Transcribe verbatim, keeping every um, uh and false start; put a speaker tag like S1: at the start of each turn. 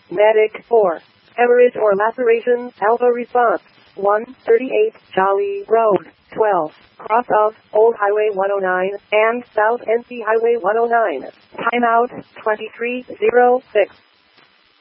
S1: Medic four. Hemorrhage or laceration, Alpha response. one thirty-eight, Jolly Road, twelve, cross of Old Highway one oh nine and South N C Highway one oh nine. Timeout twenty-three oh six.